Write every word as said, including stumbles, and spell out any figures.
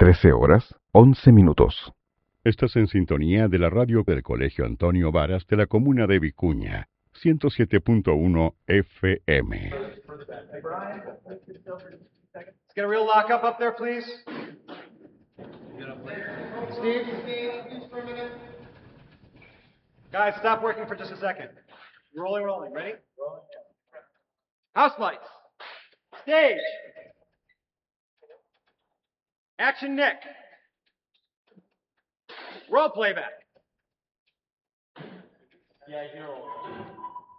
trece horas, once minutos. Estás en sintonía de la radio del Colegio Antonio Varas de la comuna de Vicuña, ciento siete punto uno F M. Let's get a real lock up up there, please. Steve, Steve, just for a minute. Guys, stop working for just a second. Rolling, rolling. Ready? Rolling. House lights. Stage. Action, Nick. Roll playback. Yeah, I hear all.